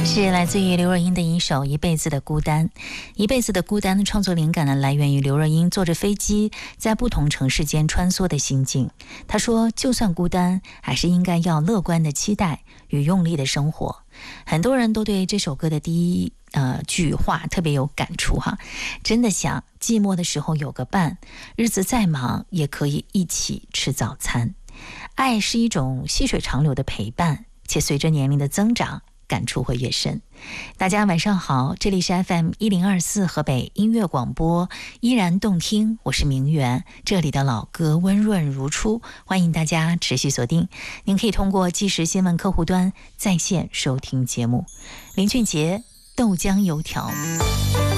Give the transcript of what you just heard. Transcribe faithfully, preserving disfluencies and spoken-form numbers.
是来自于刘若英的一首《一辈子的孤单》。一辈子的孤单创作灵感呢，来源于刘若英坐着飞机在不同城市间穿梭的心境。她说，就算孤单，还是应该要乐观的期待与用力的生活。很多人都对这首歌的第一呃句话特别有感触哈，真的想寂寞的时候有个伴，日子再忙也可以一起吃早餐。爱是一种细水长流的陪伴，且随着年龄的增长，感触会越深。大家晚上好，这里是 F M 一零二四河北音乐广播，依然动听，我是明媛，这里的老歌温润如初，欢迎大家持续锁定。您可以通过即时新闻客户端在线收听节目。林俊杰，豆浆油条。